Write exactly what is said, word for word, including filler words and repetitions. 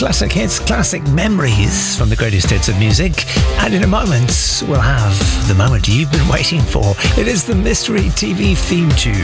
classic hits, classic memories from the greatest hits of music. And in a moment, we'll have the moment you've been waiting for. It is the Mystery T V theme tune.